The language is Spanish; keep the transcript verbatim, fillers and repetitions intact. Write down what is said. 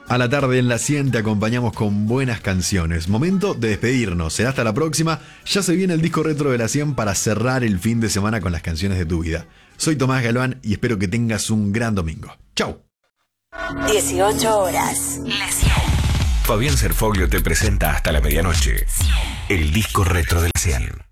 A la tarde en la cien te acompañamos con buenas canciones. Momento de despedirnos. Será hasta la próxima. Ya se viene el disco retro de la cien para cerrar el fin de semana con las canciones de tu vida. Soy Tomás Galván y espero que tengas un gran domingo. ¡Chau! dieciocho horas. La cien. Fabián Serfoglio te presenta hasta la medianoche el disco retro de la cien.